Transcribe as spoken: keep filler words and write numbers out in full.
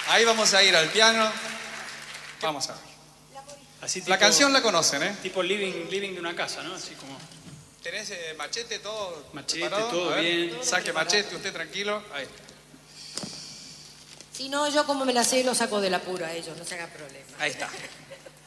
Ahí vamos a ir al piano. Vamos a ver. Así tipo, la canción la conocen, ¿eh? Tipo living, living de una casa, ¿no? Así como... ¿Tenés eh, machete, todo Machete, preparado? todo bien. Saque machete, usted tranquilo. Ahí está. Si no, yo como me la sé, lo saco del apuro a ellos, no se hagan problema. Ahí está.